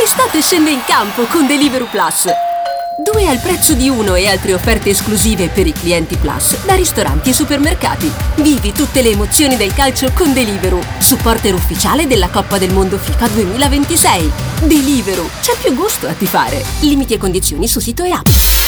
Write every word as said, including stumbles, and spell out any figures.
L'estate scende in campo con Deliveroo Plus. Due al prezzo di uno e altre offerte esclusive per i clienti Plus da ristoranti e supermercati. Vivi tutte le emozioni del calcio con Deliveroo, supporter ufficiale della Coppa del Mondo FIFA duemilaventisei. Deliveroo, c'è più gusto a tifare. Limiti e condizioni su sito e app.